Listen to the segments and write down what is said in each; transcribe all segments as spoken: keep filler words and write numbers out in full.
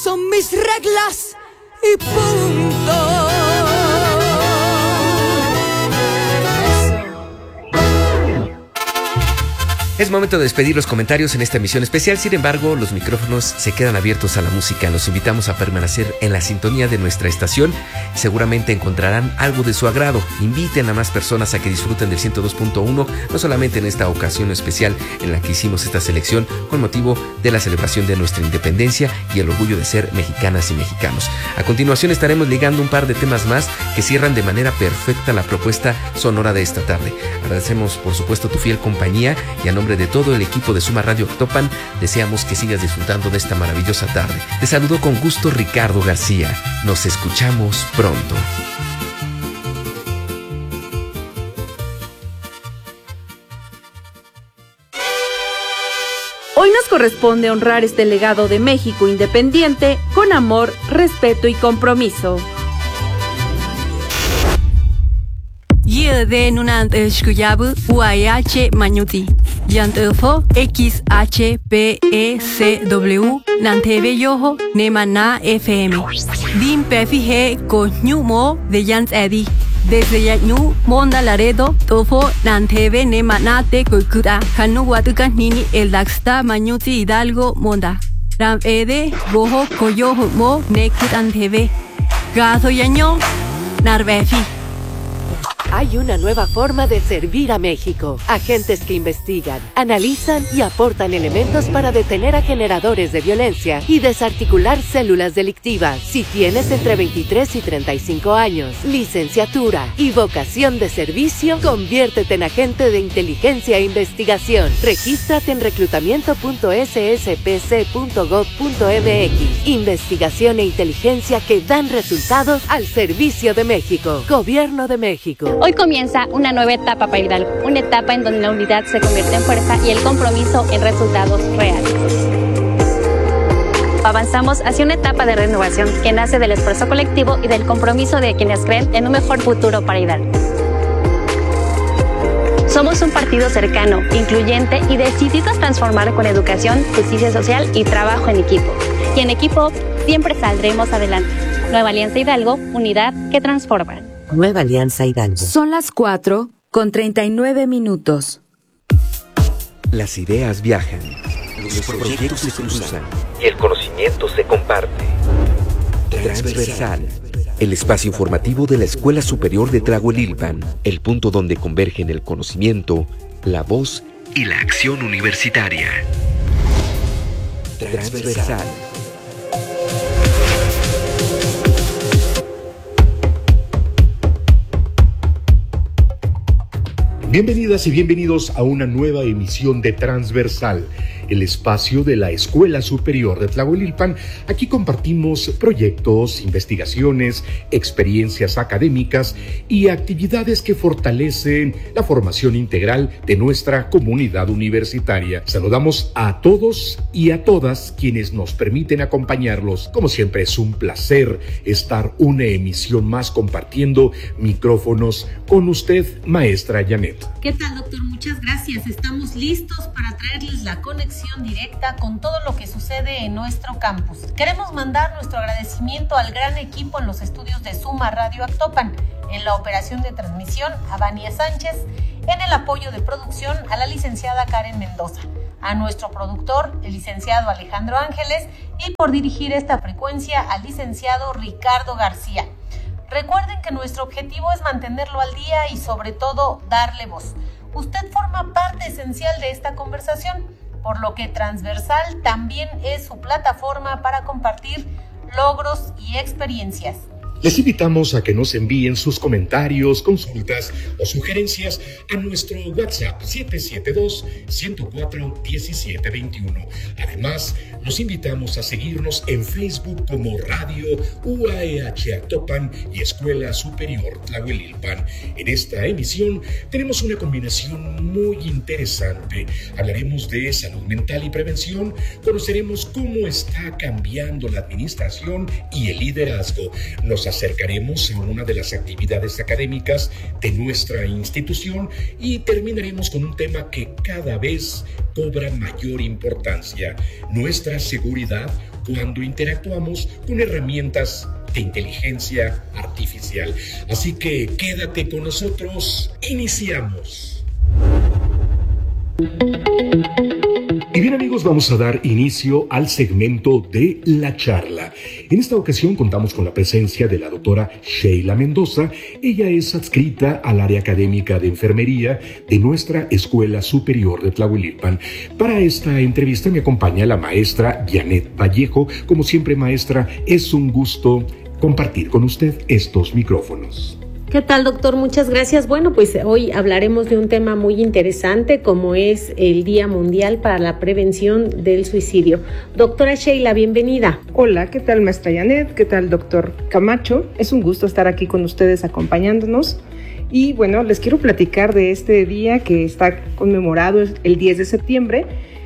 son mis reglas y punto. Es momento de despedir los comentarios en esta emisión especial. Sin embargo, los micrófonos se quedan abiertos a la música. Los invitamos a permanecer en la sintonía de nuestra estación. Seguramente encontrarán algo de su agrado. Inviten a más personas a que disfruten del ciento dos punto uno, no solamente en esta ocasión especial en la que hicimos esta selección con motivo de la celebración de nuestra independencia y el orgullo de ser mexicanas y mexicanos. A continuación estaremos ligando un par de temas más que cierran de manera perfecta la propuesta sonora de esta tarde. Agradecemos, por supuesto, tu fiel compañía y a nombre de todo el equipo de Suma Radio Actopan, deseamos que sigas disfrutando de esta maravillosa tarde. Te saludo con gusto Ricardo García. Nos escuchamos pronto. Hoy nos corresponde honrar este legado de México independiente con amor, respeto y compromiso. Yede nunant eskuyabu uayh manyuti. Yantefo X H P E C W Nantebe Yoho Nemana F M. Dim Pefi Ko Nyumo de Yans Edi. Desde Yanu Monda Laredo Tofo Nantebe Nemanate Kokuda Kanu Watukan Nini El Daxta Manyuti Hidalgo Monda. Ram Ede Goho Koyoho Mo Nekut Antebe. Gazo Yaño Narbefi. Hay una nueva forma de servir a México. Agentes que investigan, analizan y aportan elementos para detener a generadores de violencia y desarticular células delictivas. Si tienes entre veintitrés y treinta y cinco años, licenciatura y vocación de servicio, conviértete en agente de inteligencia e investigación. Regístrate en reclutamiento punto s s p c punto gov punto m x. Investigación e inteligencia que dan resultados al servicio de México. Gobierno de México. Hoy comienza una nueva etapa para Hidalgo, una etapa en donde la unidad se convierte en fuerza y el compromiso en resultados reales. Avanzamos hacia una etapa de renovación que nace del esfuerzo colectivo y del compromiso de quienes creen en un mejor futuro para Hidalgo. Somos un partido cercano, incluyente y decidido a transformar con educación, justicia social y trabajo en equipo. Y en equipo siempre saldremos adelante. Nueva Alianza Hidalgo, unidad que transforma. Nueva Alianza Hidalgo. Son las cuatro con treinta y nueve minutos. Las ideas viajan, los proyectos se cruzan y el conocimiento se comparte. Transversal, el espacio informativo de la Escuela Superior de Tlahuelilpan, el punto donde convergen el conocimiento, la voz y la acción universitaria. Transversal. Bienvenidas y bienvenidos a una nueva emisión de Transversal, el espacio de la Escuela Superior de Tlahuelilpan. Aquí compartimos proyectos, investigaciones, experiencias académicas y actividades que fortalecen la formación integral de nuestra comunidad universitaria. Saludamos a todos y a todas quienes nos permiten acompañarlos. Como siempre, es un placer estar una emisión más compartiendo micrófonos con usted, maestra Janet. ¿Qué tal, doctor? Muchas gracias. Estamos listos para traerles la conexión directa con todo lo que sucede en nuestro campus. Queremos mandar nuestro agradecimiento al gran equipo en los estudios de Suma Radio Actopan, en la operación de transmisión a Vania Sánchez, en el apoyo de producción a la licenciada Karen Mendoza, a nuestro productor, el licenciado Alejandro Ángeles, y por dirigir esta frecuencia al licenciado Ricardo García. Recuerden que nuestro objetivo es mantenerlo al día y sobre todo darle voz. Usted forma parte esencial de esta conversación, por lo que Transversal también es su plataforma para compartir logros y experiencias. Les invitamos a que nos envíen sus comentarios, consultas o sugerencias a nuestro WhatsApp siete siete dos, uno cero cuatro, uno siete dos uno. Además, los invitamos a seguirnos en Facebook como Radio U A E H Actopan y Escuela Superior Tlahuelilpan. En esta emisión tenemos una combinación muy interesante. Hablaremos de salud mental y prevención, conoceremos cómo está cambiando la administración y el liderazgo. Nos acercaremos a una de las actividades académicas de nuestra institución y terminaremos con un tema que cada vez cobra mayor importancia: nuestra seguridad cuando interactuamos con herramientas de inteligencia artificial. Así que quédate con nosotros. Iniciamos. Y bien, amigos, vamos a dar inicio al segmento de la charla. En esta ocasión contamos con la presencia de la doctora Sheila Mendoza. Ella es adscrita al área académica de enfermería de nuestra Escuela Superior de Tlahuelilpan. Para esta entrevista me acompaña la maestra Janet Vallejo. Como siempre, maestra, es un gusto compartir con usted estos micrófonos. ¿Qué tal, doctor? Muchas gracias. Bueno, pues hoy hablaremos de un tema muy interesante como es el Día Mundial para la Prevención del Suicidio. Doctora Sheila, bienvenida. Hola, ¿qué tal, maestra Janet? ¿Qué tal, doctor Camacho? Es un gusto estar aquí con ustedes acompañándonos. Y bueno, les quiero platicar de este día que está conmemorado el diez de septiembre.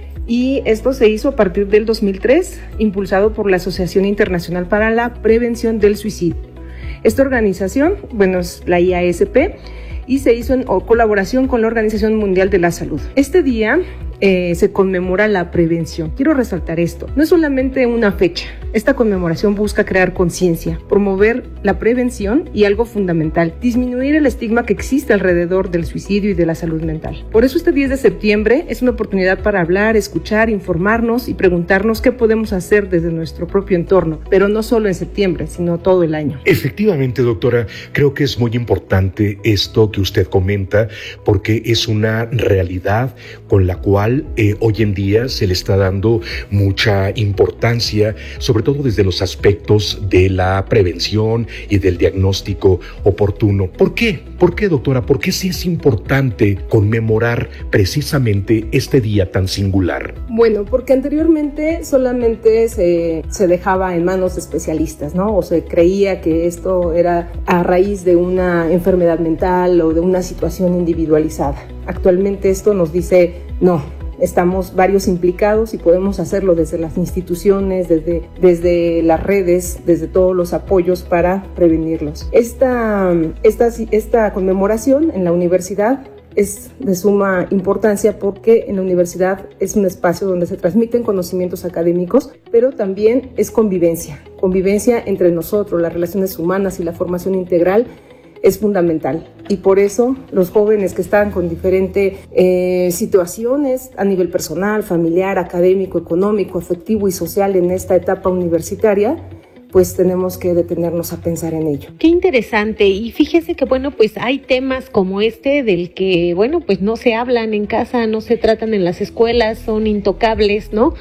Y esto se hizo a partir del dos mil tres, impulsado por la Asociación Internacional para la Prevención del Suicidio. Esta organización, bueno, es la I A S P y se hizo en colaboración con la Organización Mundial de la Salud. Este día eh, se conmemora la prevención. Quiero resaltar esto, no es solamente una fecha. Esta conmemoración busca crear conciencia, promover la prevención y algo fundamental, disminuir el estigma que existe alrededor del suicidio y de la salud mental. Por eso este diez de septiembre es una oportunidad para hablar, escuchar, informarnos y preguntarnos qué podemos hacer desde nuestro propio entorno, pero no solo en septiembre, sino todo el año. Efectivamente, doctora, creo que es muy importante esto que usted comenta, porque es una realidad con la cual eh, hoy en día se le está dando mucha importancia, sobre todo desde los aspectos de la prevención y del diagnóstico oportuno. ¿Por qué? ¿Por qué, doctora? ¿Por qué sí es importante conmemorar precisamente este día tan singular? Bueno, porque anteriormente solamente se, se dejaba en manos de especialistas, ¿no? O se creía que esto era a raíz de una enfermedad mental o de una situación individualizada. Actualmente esto nos dice no. Estamos varios implicados y podemos hacerlo desde las instituciones, desde, desde las redes, desde todos los apoyos para prevenirlos. Esta, esta, esta conmemoración en la universidad es de suma importancia porque en la universidad es un espacio donde se transmiten conocimientos académicos, pero también es convivencia, convivencia entre nosotros, las relaciones humanas y la formación integral es fundamental. Y por eso los jóvenes que están con diferentes eh, situaciones a nivel personal, familiar, académico, económico, afectivo y social en esta etapa universitaria, pues tenemos que detenernos a pensar en ello. Qué interesante. Y fíjese que, bueno, pues hay temas como este del que, bueno, pues no se hablan en casa, no se tratan en las escuelas, son intocables, ¿no?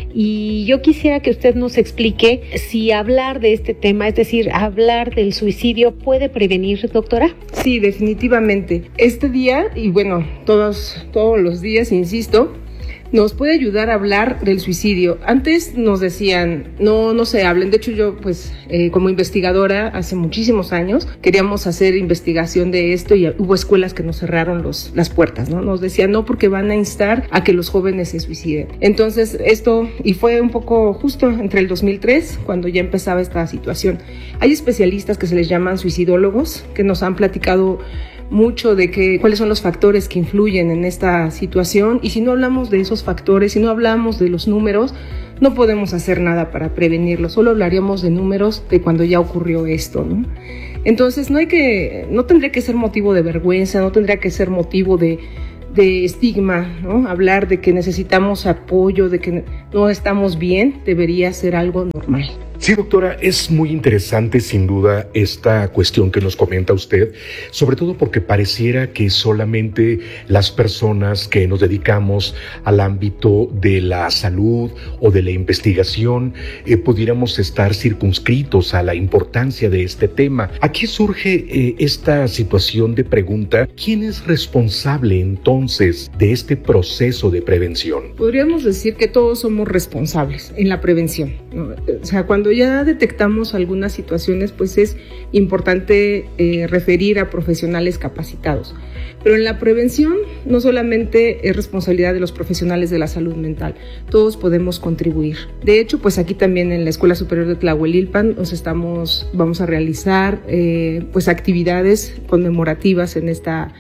Y yo quisiera que usted nos explique si hablar de este tema, es decir, hablar del suicidio, ¿puede prevenir, doctora? Sí, definitivamente. Este día, y bueno, todos, todos los días, insisto, nos puede ayudar a hablar del suicidio. Antes nos decían, no, no se hablen. De hecho, yo, pues, eh, como investigadora, hace muchísimos años, queríamos hacer investigación de esto y hubo escuelas que nos cerraron los, las puertas, ¿no? Nos decían, no, porque van a instar a que los jóvenes se suiciden. Entonces, esto, y fue un poco justo entre el dos mil tres, cuando ya empezaba esta situación. Hay especialistas que se les llaman suicidólogos, que nos han platicado mucho de que, cuáles son los factores que influyen en esta situación, y si no hablamos de esos factores, si no hablamos de los números, no podemos hacer nada para prevenirlo, solo hablaríamos de números de cuando ya ocurrió esto, ¿no? Entonces no hay que, no tendría que ser motivo de vergüenza, no tendría que ser motivo de, de estigma, ¿no? Hablar de que necesitamos apoyo, de que no estamos bien, debería ser algo normal. Sí, doctora, es muy interesante sin duda esta cuestión que nos comenta usted, sobre todo porque pareciera que solamente las personas que nos dedicamos al ámbito de la salud o de la investigación eh, pudiéramos estar circunscritos a la importancia de este tema. Aquí surge eh, esta situación de pregunta, ¿quién es responsable entonces de este proceso de prevención? Podríamos decir que todos somos responsables en la prevención, ¿no? O sea, cuando ya detectamos algunas situaciones, pues es importante eh, referir a profesionales capacitados. Pero en la prevención no solamente es responsabilidad de los profesionales de la salud mental, todos podemos contribuir. De hecho, pues aquí también en la Escuela Superior de Tlahuelilpan nos estamos, vamos a realizar eh, pues actividades conmemorativas en esta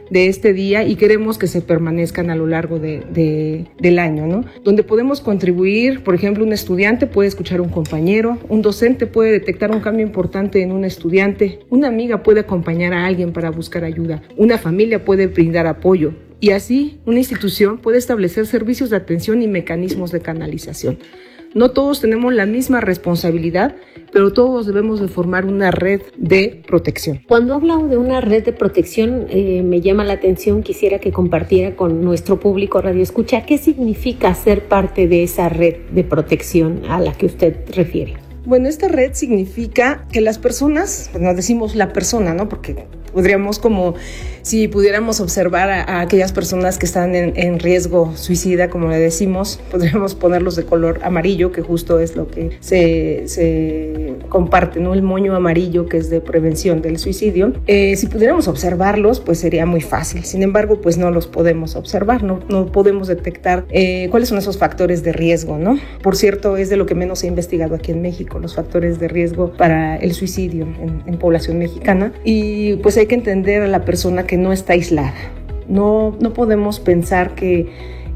de este día y queremos que se permanezcan a lo largo de, de, del año, ¿no? Donde podemos contribuir, por ejemplo, un estudiante puede escuchar a un compañero, un docente puede detectar un cambio importante en un estudiante, una amiga puede acompañar a alguien para buscar ayuda, una familia puede brindar apoyo y así una institución puede establecer servicios de atención y mecanismos de canalización. No todos tenemos la misma responsabilidad, pero todos debemos de formar una red de protección. Cuando habla de una red de protección, eh, me llama la atención, quisiera que compartiera con nuestro público Radio Escucha, ¿qué significa ser parte de esa red de protección a la que usted refiere? Bueno, esta red significa que las personas, pues nos decimos la persona, ¿no? Porque podríamos como, si pudiéramos observar a, a aquellas personas que están en, en riesgo suicida, como le decimos, podríamos ponerlos de color amarillo, que justo es lo que se, se comparte, ¿no? El moño amarillo, que es de prevención del suicidio. Eh, si pudiéramos observarlos, pues sería muy fácil. Sin embargo, pues no los podemos observar, no, no podemos detectar eh, cuáles son esos factores de riesgo, ¿no? Por cierto, es de lo que menos se ha investigado aquí en México, los factores de riesgo para el suicidio en, en población mexicana. Y pues hay que entender a la persona que no está aislada. No, no podemos pensar que,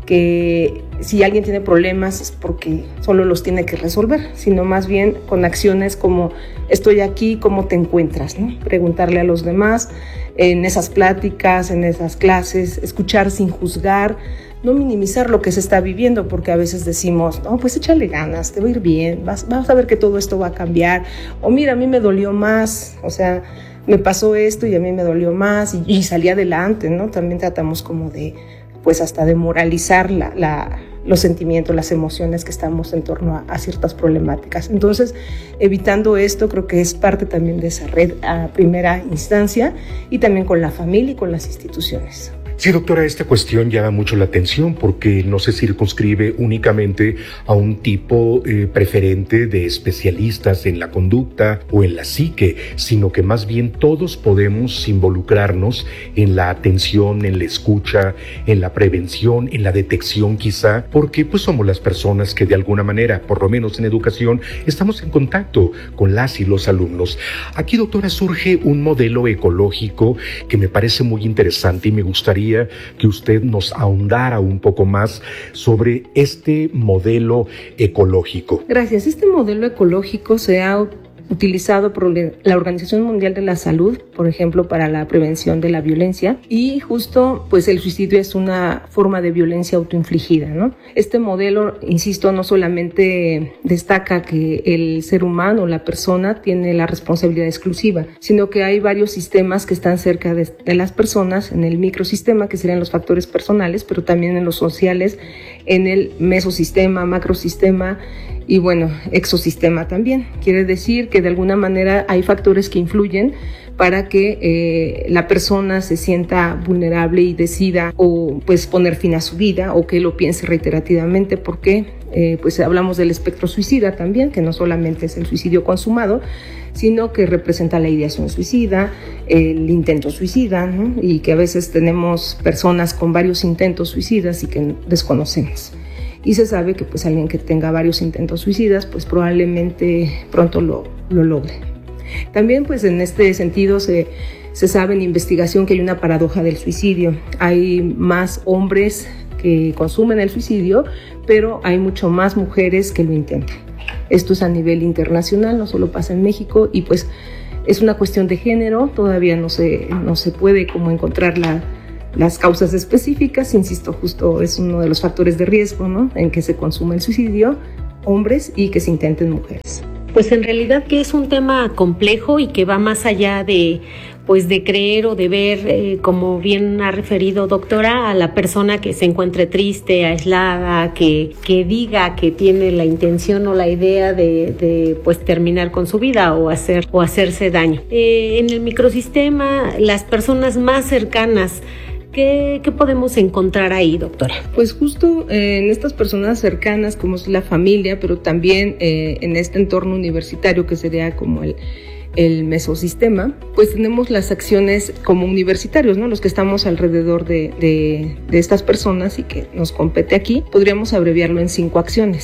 que si alguien tiene problemas es porque solo los tiene que resolver, sino más bien con acciones como estoy aquí, ¿cómo te encuentras?, ¿no? Preguntarle a los demás en esas pláticas, en esas clases, escuchar sin juzgar, no minimizar lo que se está viviendo, porque a veces decimos, no, pues échale ganas, te va a ir bien, vas, vas a ver que todo esto va a cambiar, o mira, a mí me dolió más, o sea, me pasó esto y a mí me dolió más y, y salí adelante, ¿no? También tratamos como de, pues hasta de moralizar la, la, los sentimientos, las emociones que estamos en torno a, a ciertas problemáticas. Entonces, evitando esto, creo que es parte también de esa red a primera instancia y también con la familia y con las instituciones. Sí, doctora, esta cuestión llama mucho la atención porque no se circunscribe únicamente a un tipo eh, preferente de especialistas en la conducta o en la psique, sino que más bien todos podemos involucrarnos en la atención, en la escucha, en la prevención, en la detección quizá, porque pues somos las personas que de alguna manera, por lo menos en educación, estamos en contacto con las y los alumnos. Aquí, doctora, surge un modelo ecológico que me parece muy interesante y me gustaría que usted nos ahondara un poco más sobre este modelo ecológico. Gracias. Este modelo ecológico se ha utilizado por la Organización Mundial de la Salud, por ejemplo, para la prevención de la violencia, y justo pues el suicidio es una forma de violencia autoinfligida, ¿no? Este modelo, insisto, no solamente destaca que el ser humano, la persona, tiene la responsabilidad exclusiva, sino que hay varios sistemas que están cerca de, de las personas, en el microsistema, que serían los factores personales, pero también en los sociales, en el mesosistema, macrosistema, y bueno, exosistema también. Quiere decir que de alguna manera hay factores que influyen para que eh, la persona se sienta vulnerable y decida o pues poner fin a su vida o que lo piense reiterativamente, porque eh, pues hablamos del espectro suicida también, que no solamente es el suicidio consumado, sino que representa la ideación suicida, el intento suicida, ¿no? Y que a veces tenemos personas con varios intentos suicidas y que desconocemos. Y se sabe que pues alguien que tenga varios intentos suicidas pues probablemente pronto lo, lo logre. También pues en este sentido se, se sabe en investigación que hay una paradoja del suicidio. Hay más hombres que consumen el suicidio, pero hay mucho más mujeres que lo intentan. Esto es a nivel internacional, no solo pasa en México, y pues es una cuestión de género, todavía no se, no se puede como encontrar la las causas específicas, insisto, justo es uno de los factores de riesgo, ¿no?, en que se consuma el suicidio, hombres, y que se intenten mujeres. Pues en realidad que es un tema complejo y que va más allá de, pues de creer o de ver, eh, como bien ha referido doctora, a la persona que se encuentre triste, aislada, que, que diga que tiene la intención o la idea de, de pues terminar con su vida o hacer o hacerse daño. Eh, en el microsistema, las personas más cercanas, ¿Qué, ¿Qué podemos encontrar ahí, doctora? Pues justo eh, en estas personas cercanas, como es la familia, pero también eh, en este entorno universitario que sería como el, el mesosistema, pues tenemos las acciones como universitarios, ¿no?, los que estamos alrededor de, de, de estas personas y que nos compete aquí, podríamos abreviarlo en cinco acciones.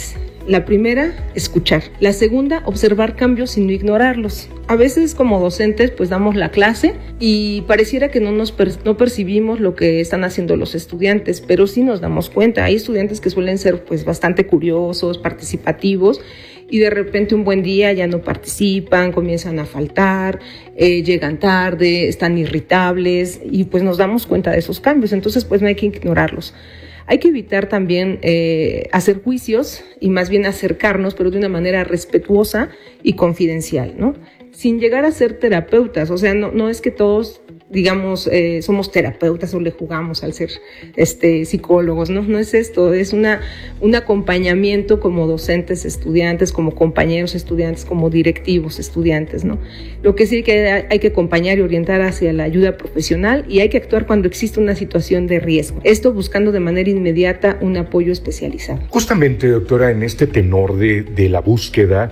La primera, escuchar. La segunda, observar cambios y no ignorarlos. A veces como docentes pues damos la clase y pareciera que no nos per- no percibimos lo que están haciendo los estudiantes, pero sí nos damos cuenta. Hay estudiantes que suelen ser pues bastante curiosos, participativos, y de repente un buen día ya no participan, comienzan a faltar, eh, llegan tarde, están irritables, y pues nos damos cuenta de esos cambios. Entonces pues no hay que ignorarlos. Hay que evitar también eh, hacer juicios y más bien acercarnos, pero de una manera respetuosa y confidencial, ¿no? Sin llegar a ser terapeutas. O sea, no, no es que todos, digamos, eh, somos terapeutas o le jugamos al ser este, psicólogos, ¿no? No es esto, es una, un acompañamiento como docentes estudiantes, como compañeros estudiantes, como directivos estudiantes, ¿no? Lo que sí hay que, hay que acompañar y orientar hacia la ayuda profesional, y hay que actuar cuando existe una situación de riesgo. Esto buscando de manera inmediata un apoyo especializado. Justamente, doctora, en este tenor de, de la búsqueda,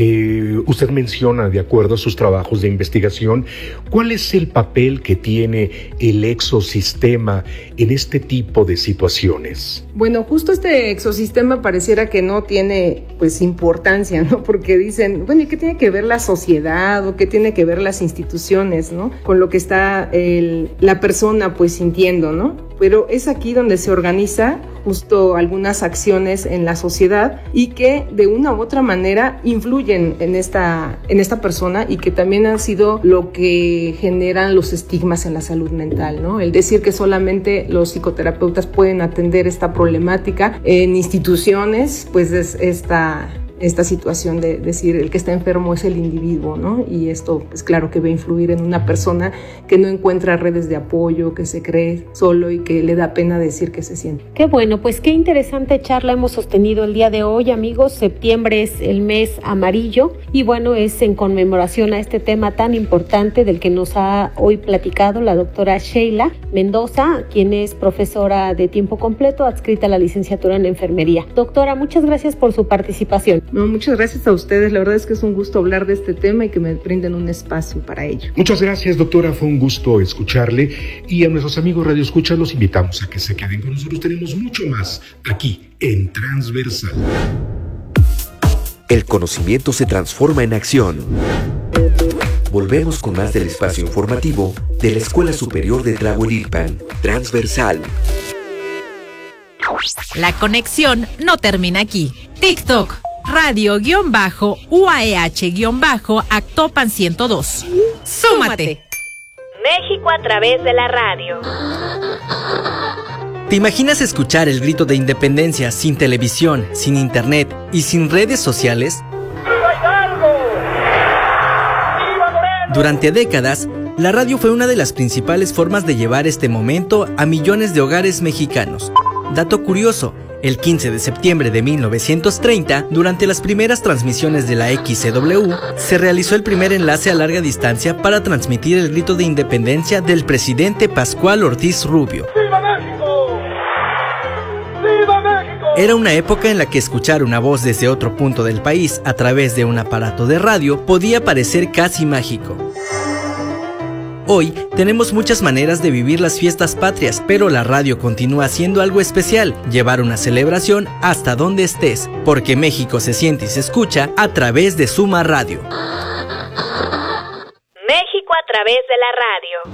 eh, usted menciona, de acuerdo a sus trabajos de investigación, ¿cuál es el papel que tiene el exosistema en este tipo de situaciones? Bueno, justo este exosistema pareciera que no tiene pues importancia, ¿no? Porque dicen, bueno, ¿y qué tiene que ver la sociedad o qué tiene que ver las instituciones, ¿no? Con lo que está el, la persona pues sintiendo, ¿no? Pero es aquí donde se organiza justo algunas acciones en la sociedad y que de una u otra manera influyen en esta, en esta persona, y que también han sido lo que generan los estigmas en la salud mental, ¿no? El decir que solamente los psicoterapeutas pueden atender esta problemática en instituciones, pues es esta... esta situación de decir el que está enfermo es el individuo, ¿no? Y esto, pues claro que va a influir en una persona que no encuentra redes de apoyo, que se cree solo y que le da pena decir que se siente. Qué bueno, pues qué interesante charla hemos sostenido el día de hoy, amigos. Septiembre es el mes amarillo y bueno, es en conmemoración a este tema tan importante del que nos ha hoy platicado la doctora Sheila Mendoza, quien es profesora de tiempo completo adscrita a la licenciatura en enfermería. Doctora, muchas gracias por su participación. No, muchas gracias a ustedes, la verdad es que es un gusto hablar de este tema y que me brinden un espacio para ello. Muchas gracias, doctora, fue un gusto escucharle, y a nuestros amigos Radio Escucha los invitamos a que se queden con nosotros. Tenemos mucho más aquí en Transversal. El conocimiento se transforma en acción. Volvemos con más del espacio informativo de la Escuela Superior de Tlahuelilpan, Transversal. La conexión no termina aquí. TikTok, radio-U A E H-Actopan ciento dos. ¡Súmate! México a través de la radio. ¿Te imaginas escuchar el grito de independencia sin televisión, sin internet y sin redes sociales? Durante décadas, la radio fue una de las principales formas de llevar este momento a millones de hogares mexicanos. Dato curioso, el quince de septiembre de mil novecientos treinta, durante las primeras transmisiones de la X C W, se realizó el primer enlace a larga distancia para transmitir el grito de independencia del presidente Pascual Ortiz Rubio. ¡Viva México! ¡Viva México! Era una época en la que escuchar una voz desde otro punto del país a través de un aparato de radio podía parecer casi mágico. Hoy tenemos muchas maneras de vivir las fiestas patrias, pero la radio continúa siendo algo especial, llevar una celebración hasta donde estés, porque México se siente y se escucha a través de Suma Radio. México a través de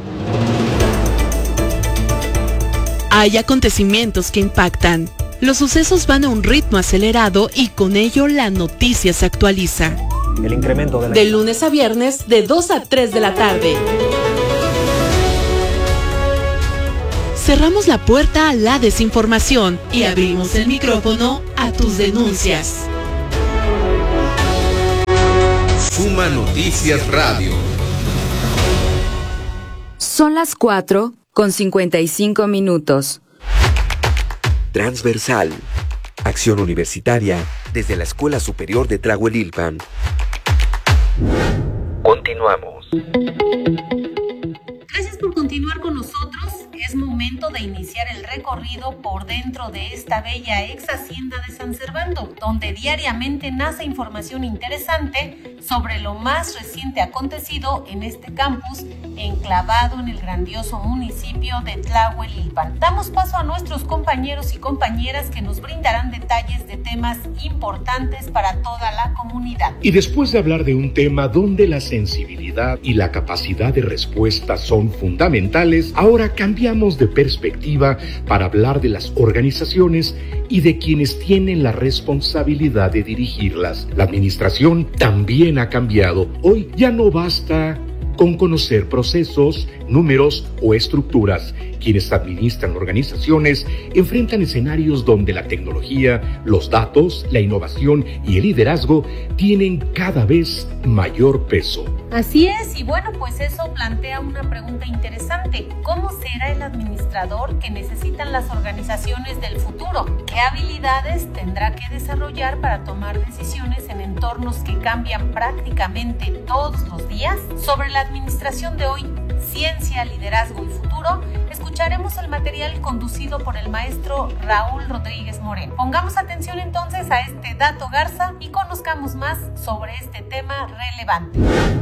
la radio. Hay acontecimientos que impactan. Los sucesos van a un ritmo acelerado y con ello la noticia se actualiza. El incremento de la... De lunes a viernes, de dos a tres de la tarde. Cerramos la puerta a la desinformación y abrimos el micrófono a tus denuncias. Suma Noticias Radio. Son las cuatro con cincuenta y cinco minutos. Transversal. Acción universitaria desde la Escuela Superior de Tlahuelilpan. Continuamos. Gracias por continuar con nosotros. Es es momento de iniciar el recorrido por dentro de esta bella ex hacienda de San Servando, donde diariamente nace información interesante sobre lo más reciente acontecido en este campus, enclavado en el grandioso municipio de Tlahuelilpan. Damos paso a nuestros compañeros y compañeras que nos brindarán detalles de temas importantes para toda la comunidad. Y después de hablar de un tema donde la sensibilidad y la capacidad de respuesta son fundamentales, ahora cambiamos de perspectiva para hablar de las organizaciones y de quienes tienen la responsabilidad de dirigirlas. La administración también ha cambiado. Hoy ya no basta con conocer procesos, números o estructuras. Quienes administran organizaciones enfrentan escenarios donde la tecnología, los datos, la innovación y el liderazgo tienen cada vez mayor peso. Así es, y bueno, pues eso plantea una pregunta interesante. ¿Cómo será el administrador que necesitan las organizaciones del futuro? ¿Qué habilidades tendrá que desarrollar para tomar decisiones en entornos que cambian prácticamente todos los días? Sobre la administración de hoy, ciencia, liderazgo y futuro, escucharemos el material conducido por el maestro Raúl Rodríguez Moreno. Pongamos atención entonces a este dato Garza y conozcamos más sobre este tema relevante.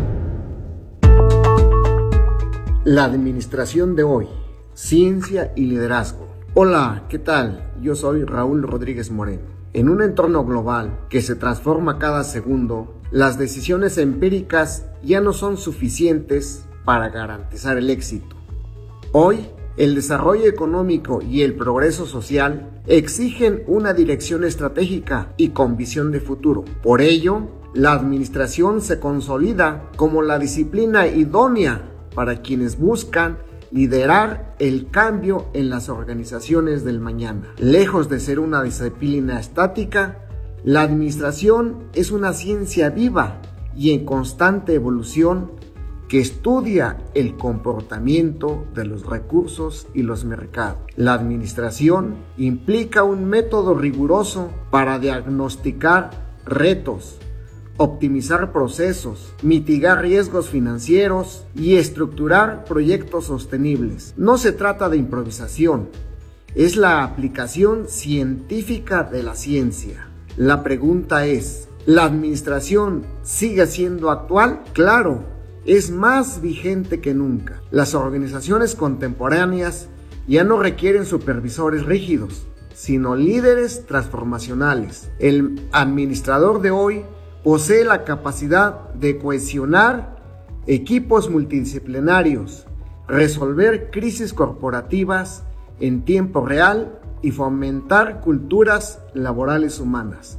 La administración de hoy, ciencia y liderazgo. Hola, ¿qué tal? Yo soy Raúl Rodríguez Moreno. En un entorno global que se transforma cada segundo, las decisiones empíricas ya no son suficientes para garantizar el éxito. Hoy, el desarrollo económico y el progreso social exigen una dirección estratégica y con visión de futuro. Por ello, la administración se consolida como la disciplina idónea para quienes buscan liderar el cambio en las organizaciones del mañana. Lejos de ser una disciplina estática, la administración es una ciencia viva y en constante evolución que estudia el comportamiento de los recursos y los mercados. La administración implica un método riguroso para diagnosticar retos, optimizar procesos, mitigar riesgos financieros y estructurar proyectos sostenibles. No se trata de improvisación, es la aplicación científica de la ciencia. La pregunta es, ¿la administración sigue siendo actual? Claro, es más vigente que nunca. Las organizaciones contemporáneas ya no requieren supervisores rígidos, sino líderes transformacionales. El administrador de hoy posee la capacidad de cohesionar equipos multidisciplinarios, resolver crisis corporativas en tiempo real y fomentar culturas laborales humanas,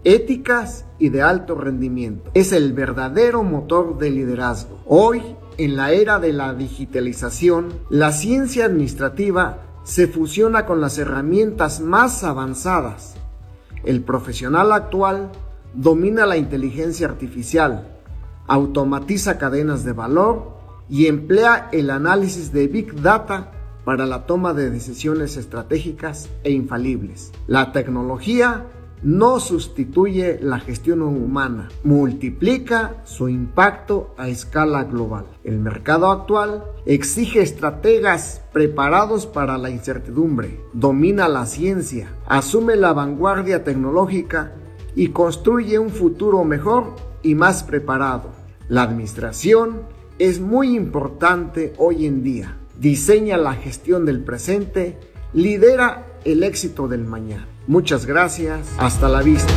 éticas y de alto rendimiento. Es el verdadero motor del liderazgo. Hoy, en la era de la digitalización, la ciencia administrativa se fusiona con las herramientas más avanzadas. El profesional actual domina la inteligencia artificial, automatiza cadenas de valor y emplea el análisis de Big Data para la toma de decisiones estratégicas e infalibles. La tecnología no sustituye la gestión humana, multiplica su impacto a escala global. El mercado actual exige estrategas preparados para la incertidumbre, domina la ciencia, asume la vanguardia tecnológica y construye un futuro mejor y más preparado. La administración es muy importante hoy en día. Diseña la gestión del presente, lidera el éxito del mañana. Muchas gracias, hasta la vista.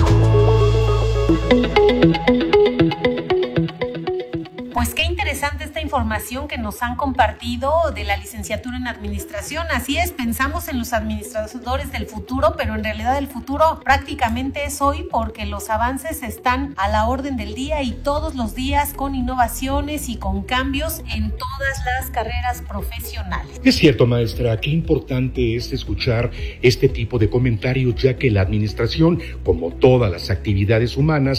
Pues qué interesante esta información que nos han compartido de la licenciatura en administración. Así es, pensamos en los administradores del futuro, pero en realidad el futuro prácticamente es hoy, porque los avances están a la orden del día y todos los días con innovaciones y con cambios en todas las carreras profesionales. Es cierto, maestra, qué importante es escuchar este tipo de comentarios, ya que la administración, como todas las actividades humanas,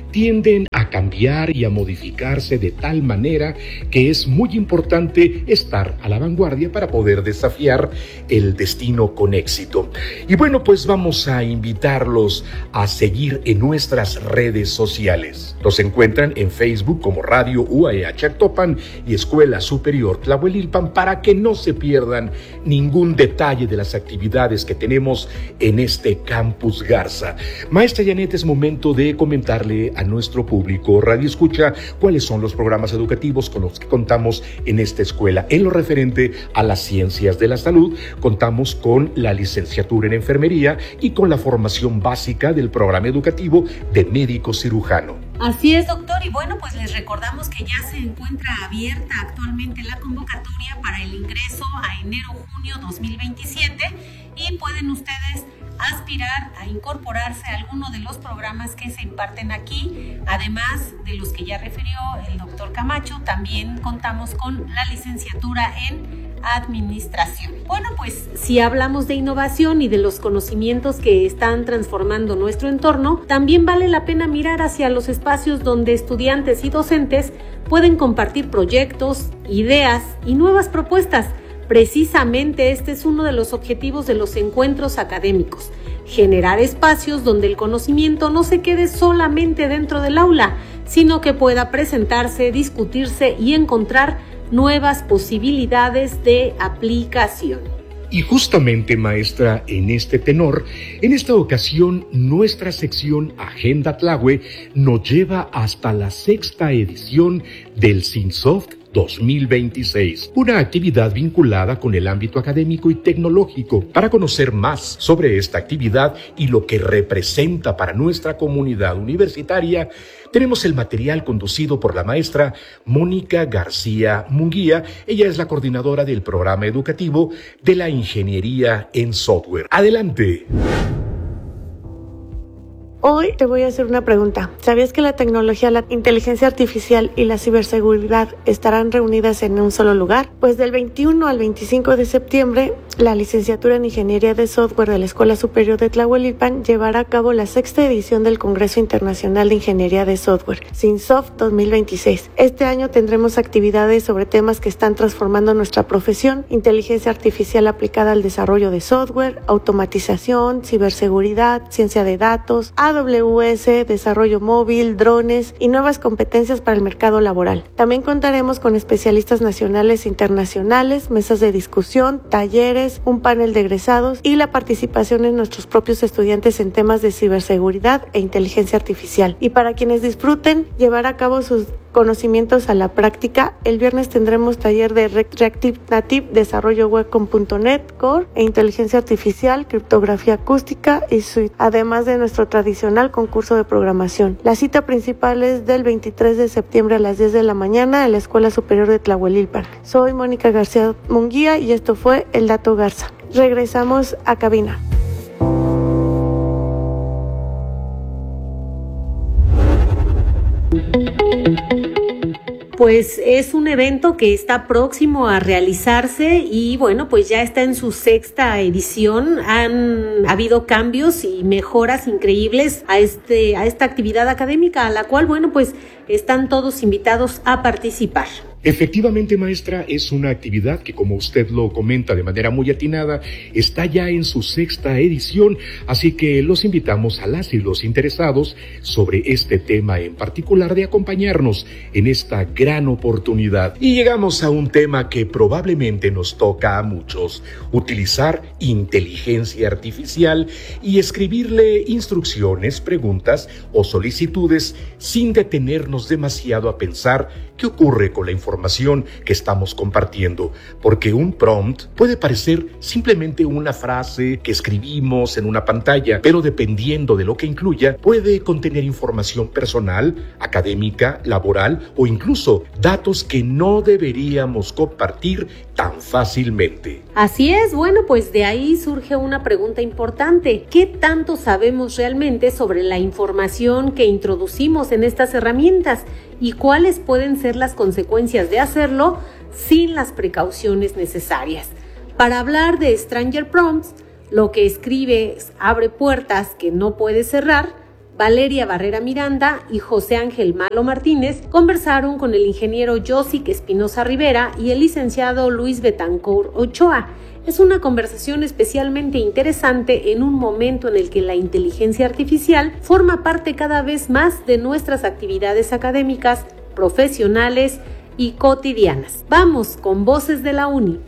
tienden a cambiar y a modificarse de tal manera que es muy importante estar a la vanguardia para poder desafiar el destino con éxito. Y bueno, pues vamos a invitarlos a seguir en nuestras redes sociales. Los encuentran en Facebook como Radio U A E H Actopan y Escuela Superior Tlahuelilpan para que no se pierdan ningún detalle de las actividades que tenemos en este Campus Garza. Maestra Janet, es momento de comentarle a nuestro público Radio Escucha cuáles son los programas educativos con los que contamos en esta escuela. En lo referente a las ciencias de la salud, contamos con la licenciatura en enfermería y con la formación básica del programa educativo de médico cirujano. Así es, doctor, y bueno, pues les recordamos que ya se encuentra abierta actualmente la convocatoria para el ingreso a enero-junio dos mil veintisiete y pueden ustedes aspirar a incorporarse a alguno de los programas que se imparten aquí, además de los que ya refirió el doctor Camacho. También contamos con la licenciatura en administración. Bueno, pues si hablamos de innovación y de los conocimientos que están transformando nuestro entorno, también vale la pena mirar hacia los espacios donde estudiantes y docentes pueden compartir proyectos, ideas y nuevas propuestas. Precisamente este es uno de los objetivos de los encuentros académicos: generar espacios donde el conocimiento no se quede solamente dentro del aula, sino que pueda presentarse, discutirse y encontrar nuevas posibilidades de aplicación. Y justamente, maestra, en este tenor, en esta ocasión nuestra sección Agenda Tlahue nos lleva hasta la sexta edición del CINSOFT dos mil veintiséis, una actividad vinculada con el ámbito académico y tecnológico. Para conocer más sobre esta actividad y lo que representa para nuestra comunidad universitaria, tenemos el material conducido por la maestra Mónica García Munguía. Ella es la coordinadora del programa educativo de la Ingeniería en Software. Adelante. Hoy te voy a hacer una pregunta. ¿Sabías que la tecnología, la inteligencia artificial y la ciberseguridad estarán reunidas en un solo lugar? Pues del veintiuno al veinticinco de septiembre, la licenciatura en Ingeniería de Software de la Escuela Superior de Tlahuelilpan llevará a cabo la sexta edición del Congreso Internacional de Ingeniería de Software, CINSOFT dos mil veintiséis. Este año tendremos actividades sobre temas que están transformando nuestra profesión: inteligencia artificial aplicada al desarrollo de software, automatización, ciberseguridad, ciencia de datos, A W S, desarrollo móvil, drones y nuevas competencias para el mercado laboral. También contaremos con especialistas nacionales e internacionales, mesas de discusión, talleres, un panel de egresados y la participación de nuestros propios estudiantes en temas de ciberseguridad e inteligencia artificial. Y para quienes disfruten llevar a cabo sus conocimientos a la práctica, el viernes tendremos taller de Reactive Native, desarrollo web con punto net Core e inteligencia artificial, criptografía acústica y suite, además de nuestro tradicional concurso de programación. La cita principal es del veintitrés de septiembre a las diez de la mañana en la Escuela Superior de Tlahuelilpan. Soy Mónica García Munguía y esto fue El Dato Garza. Regresamos a cabina. Pues es un evento que está próximo a realizarse y bueno, pues ya está en su sexta edición. Han habido cambios y mejoras increíbles a este a esta actividad académica, a la cual, bueno, pues están todos invitados a participar. Efectivamente, maestra, es una actividad que, como usted lo comenta de manera muy atinada, está ya en su sexta edición, así que los invitamos a las y los interesados sobre este tema en particular de acompañarnos en esta gran oportunidad. Y llegamos a un tema que probablemente nos toca a muchos: utilizar inteligencia artificial y escribirle instrucciones, preguntas o solicitudes sin detenernos demasiado a pensar qué ocurre con la información que estamos compartiendo, porque un prompt puede parecer simplemente una frase que escribimos en una pantalla, pero dependiendo de lo que incluya, puede contener información personal, académica, laboral o incluso datos que no deberíamos compartir tan fácilmente. Así es, bueno, pues de ahí surge una pregunta importante: ¿qué tanto sabemos realmente sobre la información que introducimos en estas herramientas y cuáles pueden ser las consecuencias de hacerlo sin las precauciones necesarias? Para hablar de Stranger Prompts, lo que escribes abre puertas que no puedes cerrar, Valeria Barrera Miranda y José Ángel Malo Martínez conversaron con el ingeniero Josic Espinosa Rivera y el licenciado Luis Betancourt Ochoa. Es una conversación especialmente interesante en un momento en el que la inteligencia artificial forma parte cada vez más de nuestras actividades académicas, profesionales y cotidianas. Vamos con Voces de la Uni.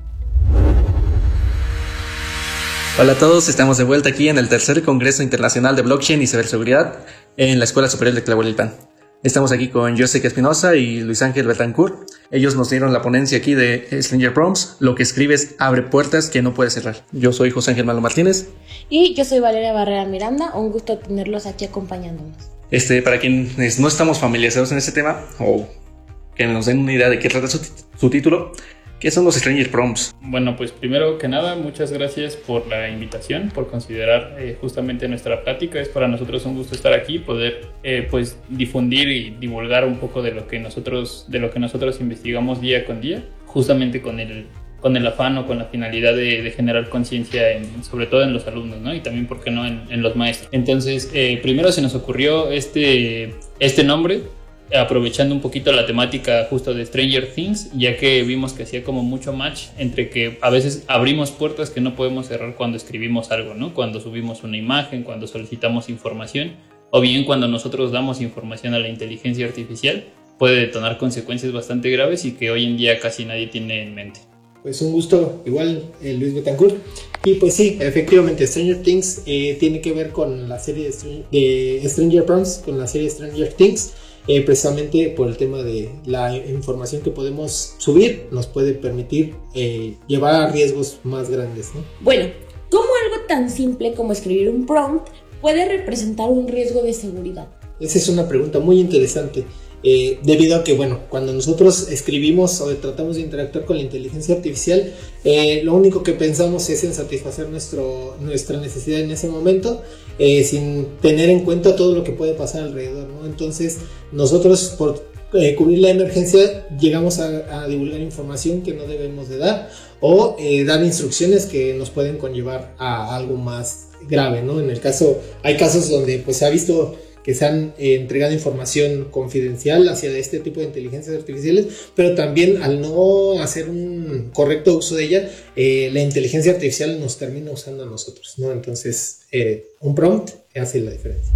Hola a todos, estamos de vuelta aquí en el tercer Congreso Internacional de Blockchain y Ciberseguridad en la Escuela Superior de Tlahuelilpan. Estamos aquí con Josic Espinosa y Luis Ángel Betancourt. Ellos nos dieron la ponencia aquí de Stranger Prompts, lo que escribes abre puertas que no puedes cerrar. Yo soy José Ángel Malo Martínez. Y yo soy Valeria Barrera Miranda, un gusto tenerlos aquí acompañándonos. Este, para quienes no estamos familiarizados en este tema, o que nos den una idea de qué trata su, su título, ¿qué son los Stranger Prompts? Bueno, pues primero que nada, muchas gracias por la invitación, por considerar eh, justamente nuestra plática. Es para nosotros un gusto estar aquí, poder eh, pues difundir y divulgar un poco de lo que nosotros, de lo que nosotros investigamos día con día, justamente con el, con el afán o con la finalidad de, de generar conciencia, sobre todo en los alumnos, ¿no? Y también, ¿por qué no?, en, en los maestros. Entonces, eh, primero se nos ocurrió este, este nombre, aprovechando un poquito la temática justo de Stranger Things, ya que vimos que hacía como mucho match entre que a veces abrimos puertas que no podemos cerrar cuando escribimos algo, ¿no? Cuando subimos una imagen, cuando solicitamos información, o bien cuando nosotros damos información a la inteligencia artificial, puede detonar consecuencias bastante graves y que hoy en día casi nadie tiene en mente. Pues un gusto, igual eh, Luis Betancourt. Y pues sí, efectivamente, Stranger Things eh, tiene que ver con la serie de, Str- de Stranger Prompts, con la serie Stranger Things. Eh, precisamente por el tema de la información que podemos subir, nos puede permitir eh, llevar a riesgos más grandes, ¿no? Bueno, ¿cómo algo tan simple como escribir un prompt puede representar un riesgo de seguridad? Esa es una pregunta muy interesante, eh, debido a que, bueno, cuando nosotros escribimos o tratamos de interactuar con la inteligencia artificial, eh, lo único que pensamos es en satisfacer nuestro, nuestra necesidad en ese momento, eh, sin tener en cuenta todo lo que puede pasar alrededor, ¿no? Entonces, nosotros por eh, cubrir la emergencia llegamos a, a divulgar información que no debemos de dar, o eh, dar instrucciones que nos pueden conllevar a algo más grave, ¿no? En el caso, hay casos donde pues se ha visto que se han eh, entregado información confidencial hacia este tipo de inteligencias artificiales, pero también al no hacer un correcto uso de ella, eh, la inteligencia artificial nos termina usando a nosotros, ¿no? Entonces, eh, un prompt hace la diferencia.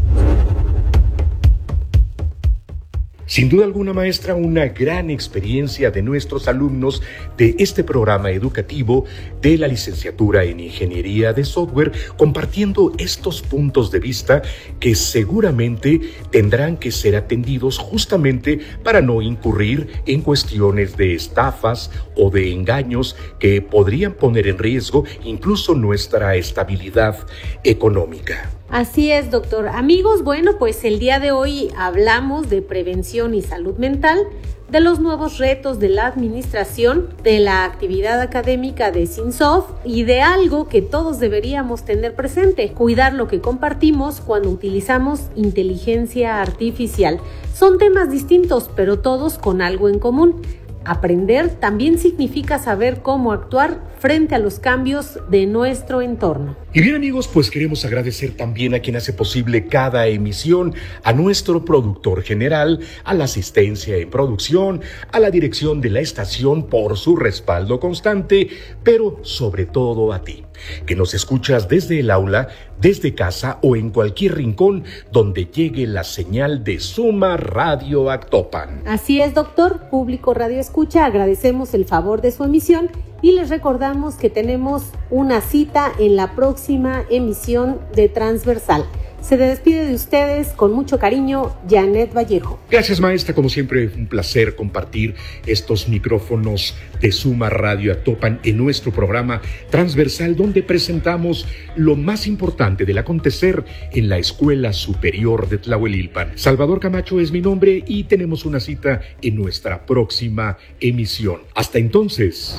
Sin duda alguna, maestra, una gran experiencia de nuestros alumnos de este programa educativo de la licenciatura en Ingeniería de Software, compartiendo estos puntos de vista que seguramente tendrán que ser atendidos justamente para no incurrir en cuestiones de estafas o de engaños que podrían poner en riesgo incluso nuestra estabilidad económica. Así es, doctor. Amigos, bueno, pues el día de hoy hablamos de prevención y salud mental, de los nuevos retos de la administración, de la actividad académica de Cinsoft y de algo que todos deberíamos tener presente: cuidar lo que compartimos cuando utilizamos inteligencia artificial. Son temas distintos, pero todos con algo en común. Aprender también significa saber cómo actuar frente a los cambios de nuestro entorno. Y bien, amigos, pues queremos agradecer también a quien hace posible cada emisión, a nuestro productor general, a la asistencia en producción, a la dirección de la estación por su respaldo constante, pero sobre todo a ti, que nos escuchas desde el aula, desde casa o en cualquier rincón donde llegue la señal de Suma Radio Actopan. Así es, doctor. Público Radio Escucha, agradecemos el favor de su emisión y les recordamos que tenemos una cita en la próxima emisión de Transversal. Se despide de ustedes con mucho cariño, Janet Vallejo. Gracias, maestra. Como siempre, un placer compartir estos micrófonos de Suma Radio Actopan en nuestro programa Transversal, donde presentamos lo más importante del acontecer en la Escuela Superior de Tlahuelilpan. Salvador Camacho es mi nombre y tenemos una cita en nuestra próxima emisión. Hasta entonces.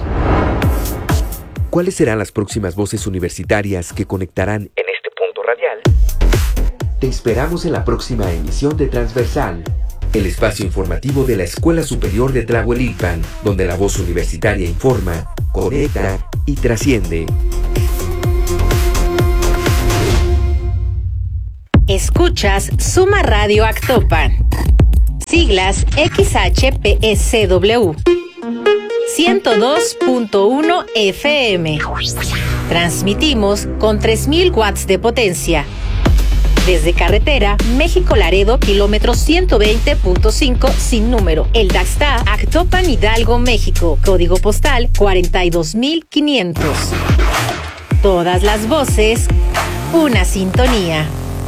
¿Cuáles serán las próximas voces universitarias que conectarán en este punto radial? Te esperamos en la próxima emisión de Transversal, el espacio informativo de la Escuela Superior de Tlahuelilpan, donde la voz universitaria informa, conecta y trasciende. Escuchas Suma Radio Actopan. Siglas X H P E C W. ciento dos punto uno F M. Transmitimos con tres mil watts de potencia. Desde carretera México-Laredo, kilómetro ciento veinte punto cinco sin número. El Daxta, Actopan, Hidalgo, México. Código postal cuarenta y dos mil quinientos. Todas las voces, una sintonía.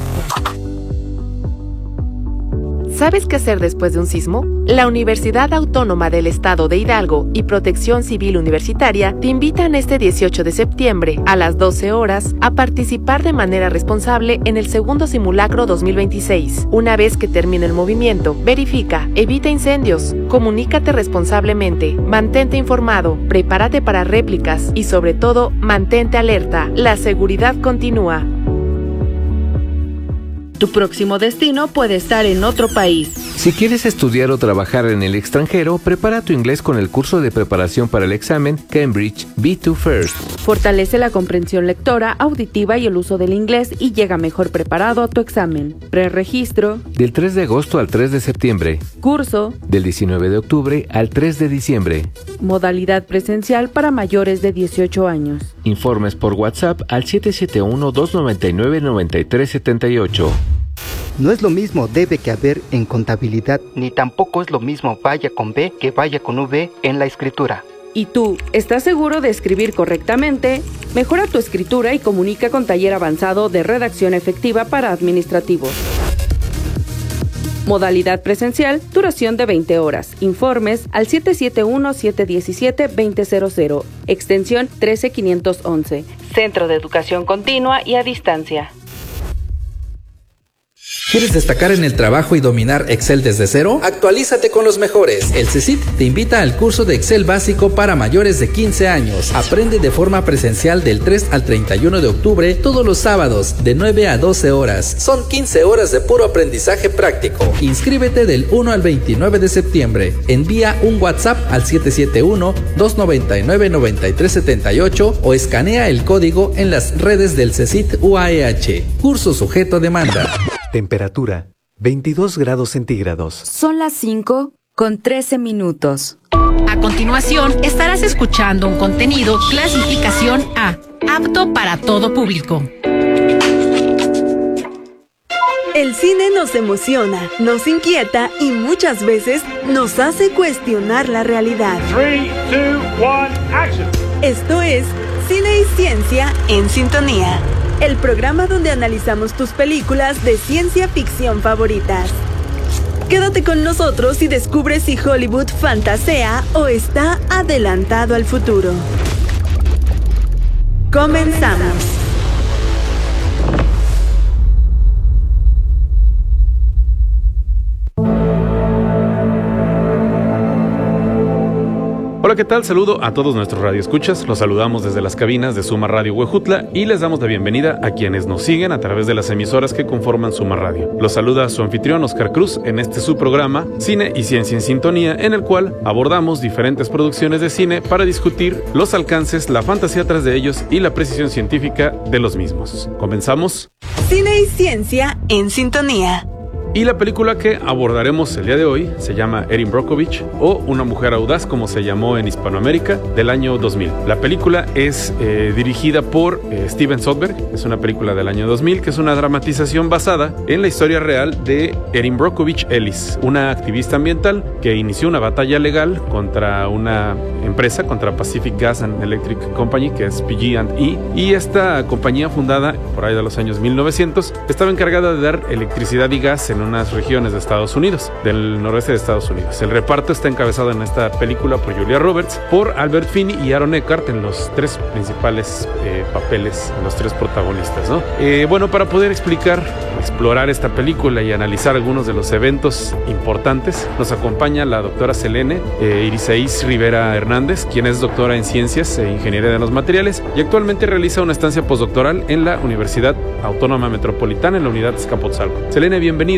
¿Sabes qué hacer después de un sismo? La Universidad Autónoma del Estado de Hidalgo y Protección Civil Universitaria te invitan este dieciocho de septiembre a las doce horas a participar de manera responsable en el segundo simulacro dos mil veintiséis. Una vez que termine el movimiento, verifica, evita incendios, comunícate responsablemente, mantente informado, prepárate para réplicas y sobre todo, mantente alerta. La seguridad continúa. Tu próximo destino puede estar en otro país. Si quieres estudiar o trabajar en el extranjero, prepara tu inglés con el curso de preparación para el examen Cambridge B dos First. Fortalece la comprensión lectora, auditiva y el uso del inglés y llega mejor preparado a tu examen. Preregistro. Del tres de agosto al tres de septiembre. Curso. Del diecinueve de octubre al tres de diciembre. Modalidad presencial para mayores de dieciocho años. Informes por WhatsApp al siete siete uno, dos nueve nueve, nueve tres siete ocho. No es lo mismo debe que haber en contabilidad, ni tampoco es lo mismo vaya con B que vaya con V en la escritura. ¿Y tú, estás seguro de escribir correctamente? Mejora tu escritura y comunica con taller avanzado de redacción efectiva para administrativos. Modalidad presencial, duración de veinte horas. Informes al siete siete uno, siete uno siete, dos cero cero cero, extensión trece quinientos once. Centro de Educación Continua y a Distancia. ¿Quieres destacar en el trabajo y dominar Excel desde cero? Actualízate con los mejores. El C E C I T te invita al curso de Excel básico para mayores de quince años. Aprende de forma presencial del tres al treinta y uno de octubre todos los sábados de nueve a doce horas. Son quince horas de puro aprendizaje práctico. Inscríbete del uno al veintinueve de septiembre. Envía un WhatsApp al siete siete uno, dos nueve nueve, nueve tres siete ocho o escanea el código en las redes del C E C I T U A E H. Curso sujeto a demanda. Temperatura veintidós grados centígrados. Son las cinco con trece minutos. A continuación, estarás escuchando un contenido clasificación A, apto para todo público. El cine nos emociona, nos inquieta y muchas veces nos hace cuestionar la realidad. tres, dos, uno, action. Esto es Cine y Ciencia en Sintonía. El programa donde analizamos tus películas de ciencia ficción favoritas. Quédate con nosotros y descubre si Hollywood fantasea o está adelantado al futuro. Comenzamos. Hola, ¿qué tal? Saludo a todos nuestros radioescuchas. Los saludamos desde las cabinas de Suma Radio Huejutla y les damos la bienvenida a quienes nos siguen a través de las emisoras que conforman Suma Radio. Los saluda su anfitrión Oscar Cruz en este su programa Cine y Ciencia en Sintonía, en el cual abordamos diferentes producciones de cine para discutir los alcances, la fantasía tras de ellos y la precisión científica de los mismos. ¿Comenzamos? Cine y Ciencia en Sintonía. Y la película que abordaremos el día de hoy se llama Erin Brockovich, o Una mujer audaz, como se llamó en Hispanoamérica, del año dos mil. La película es eh, dirigida por eh, Steven Soderbergh. Es una película del año dos mil que es una dramatización basada en la historia real de Erin Brockovich Ellis, una activista ambiental que inició una batalla legal contra una empresa, contra Pacific Gas and Electric Company, que es P G and E, y esta compañía, fundada por ahí de los años mil novecientos, estaba encargada de dar electricidad y gas en unas regiones de Estados Unidos, del noroeste de Estados Unidos. El reparto está encabezado en esta película por Julia Roberts, por Albert Finney y Aaron Eckhart en los tres principales eh, papeles, los tres protagonistas, ¿no? Eh, bueno, para poder explicar, explorar esta película y analizar algunos de los eventos importantes, nos acompaña la doctora Selene eh, Iriseis Rivera Hernández, quien es doctora en Ciencias e Ingeniería de los Materiales y actualmente realiza una estancia postdoctoral en la Universidad Autónoma Metropolitana en la Unidad Azcapotzalco. Selene, bienvenida.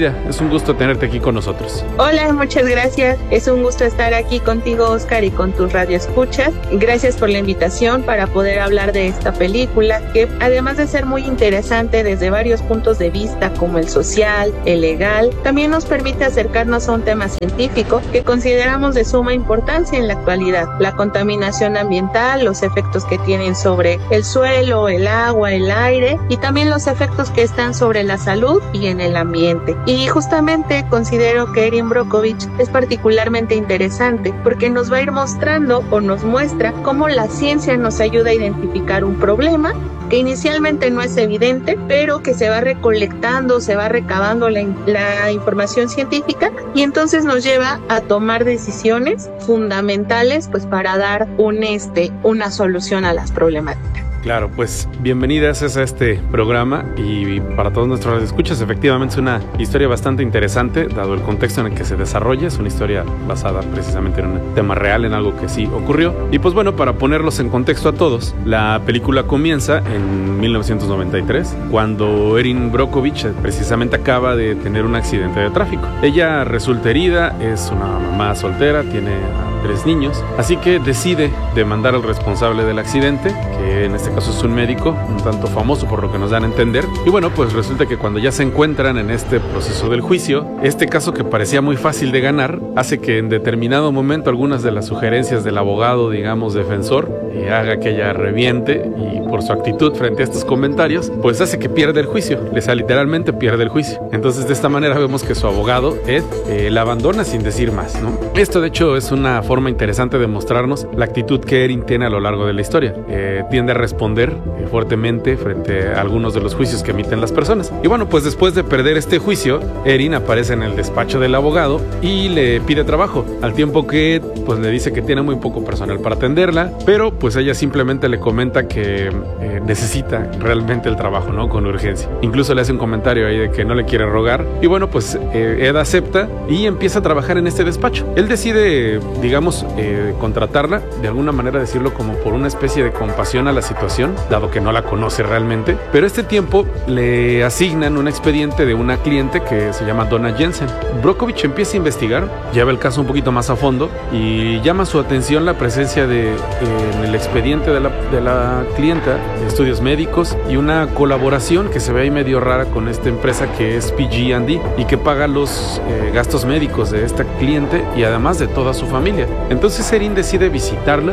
bienvenida, es un gusto tenerte aquí con nosotros. Hola, muchas gracias, es un gusto estar aquí contigo, Oscar, y con tus radioescuchas. Gracias por la invitación para poder hablar de esta película, que además de ser muy interesante desde varios puntos de vista, como el social, el legal, también nos permite acercarnos a un tema científico que consideramos de suma importancia en la actualidad: la contaminación ambiental, los efectos que tienen sobre el suelo, el agua, el aire, y también los efectos que están sobre la salud y en el ambiente. Y justamente considero que Erin Brockovich es particularmente interesante porque nos va a ir mostrando o nos muestra cómo la ciencia nos ayuda a identificar un problema que inicialmente no es evidente, pero que se va recolectando, se va recabando la, la información científica, y entonces nos lleva a tomar decisiones fundamentales pues para dar un este una solución a las problemáticas. Claro, pues bienvenidas a este programa, y para todos nuestros escuchas, efectivamente es una historia bastante interesante dado el contexto en el que se desarrolla. Es una historia basada precisamente en un tema real, en algo que sí ocurrió. Y pues bueno, para ponerlos en contexto a todos, la película comienza en mil novecientos noventa y tres, cuando Erin Brockovich precisamente acaba de tener un accidente de tráfico. Ella resulta herida, es una mamá soltera, tiene tres niños, así que decide demandar al responsable del accidente, que en este caso es un médico un tanto famoso por lo que nos dan a entender. Y bueno, pues resulta que cuando ya se encuentran en este proceso del juicio, este caso que parecía muy fácil de ganar hace que en determinado momento algunas de las sugerencias del abogado, digamos defensor, eh, haga que ella reviente, y por su actitud frente a estos comentarios pues hace que pierda el juicio, o sea, literalmente pierde el juicio. Entonces de esta manera vemos que su abogado, Ed, eh, la abandona sin decir más, ¿no? Esto de hecho es una forma interesante de mostrarnos la actitud que Erin tiene a lo largo de la historia. Eh, tiende a responder eh, fuertemente frente a algunos de los juicios que emiten las personas. Y bueno, pues después de perder este juicio, Erin aparece en el despacho del abogado y le pide trabajo, al tiempo que pues le dice que tiene muy poco personal para atenderla, pero pues ella simplemente le comenta que eh, necesita realmente el trabajo, ¿no? Con urgencia. Incluso le hace un comentario ahí de que no le quiere rogar, y bueno, pues eh, Ed acepta y empieza a trabajar en este despacho. Él decide, digamos, Eh, contratarla, de alguna manera decirlo, como por una especie de compasión a la situación, dado que no la conoce realmente. Pero este tiempo le asignan un expediente de una cliente que se llama Donna Jensen. Brockovich empieza a investigar, lleva el caso un poquito más a fondo, y llama su atención la presencia de, eh, en el expediente de la, de la clienta, de estudios médicos y una colaboración que se ve ahí medio rara con esta empresa que es P G and D, y que paga los eh, gastos médicos de esta cliente y además de toda su familia. Entonces Erin decide visitarla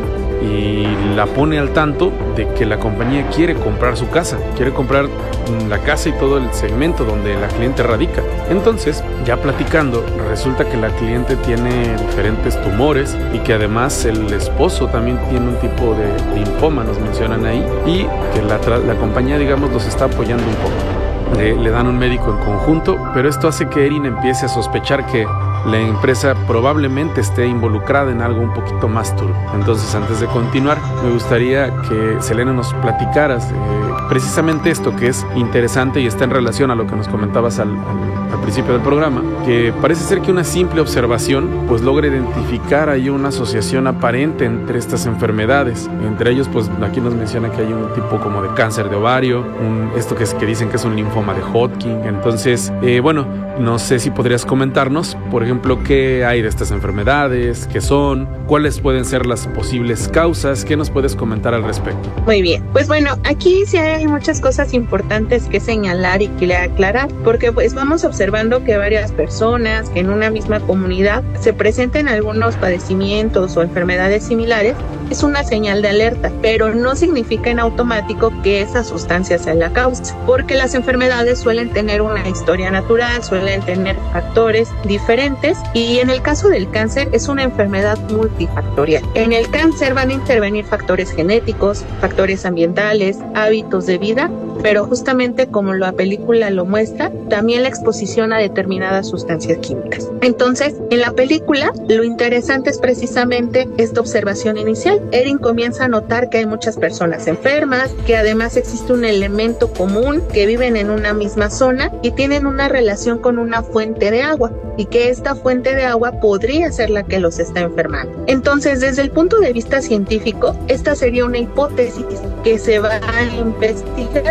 y la pone al tanto de que la compañía quiere comprar su casa, quiere comprar la casa y todo el segmento donde la cliente radica. Entonces, ya platicando, resulta que la cliente tiene diferentes tumores y que además el esposo también tiene un tipo de linfoma, nos mencionan ahí, y que la, la compañía, digamos, los está apoyando un poco. Le, le dan un médico en conjunto, pero esto hace que Erin empiece a sospechar que la empresa probablemente esté involucrada en algo un poquito más turbio. Entonces, antes de continuar, me gustaría que Selena nos platicaras eh, precisamente esto, que es interesante y está en relación a lo que nos comentabas al, al, al principio del programa, que parece ser que una simple observación pues logra identificar ahí una asociación aparente entre estas enfermedades. Entre ellos, pues aquí nos menciona que hay un tipo como de cáncer de ovario, un, esto que, es, que dicen que es un linfoma de Hodgkin. Entonces, eh, bueno, no sé si podrías comentarnos, por ejemplo, qué hay de estas enfermedades, qué son, cuáles pueden ser las posibles causas, qué nos puedes comentar al respecto. Muy bien, pues bueno, aquí sí hay muchas cosas importantes que señalar y que aclarar, porque pues vamos observando que varias personas en una misma comunidad se presenten algunos padecimientos o enfermedades similares. Es una señal de alerta, pero no significa en automático que esa sustancia sea la causa, porque las enfermedades suelen tener una historia natural, suelen tener factores diferentes, y en el caso del cáncer es una enfermedad multifactorial. En el cáncer van a intervenir factores genéticos, factores ambientales, hábitos de vida, pero justamente como la película lo muestra, también la exposición a determinadas sustancias químicas. Entonces, en la película, lo interesante es precisamente esta observación inicial. Erin comienza a notar que hay muchas personas enfermas, que además existe un elemento común, que viven en una misma zona y tienen una relación con una fuente de agua, y que esta fuente de agua podría ser la que los está enfermando. Entonces, desde el punto de vista científico, esta sería una hipótesis que se va a investigar